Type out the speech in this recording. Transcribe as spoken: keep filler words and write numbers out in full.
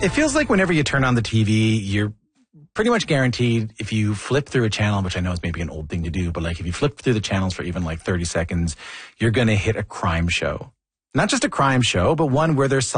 It feels like whenever you turn on the T V, you're pretty much guaranteed if you flip through a channel, which I know is maybe an old thing to do, but like if you flip through the channels for even like thirty seconds, you're going to hit a crime show. Not just a crime show, but one where there's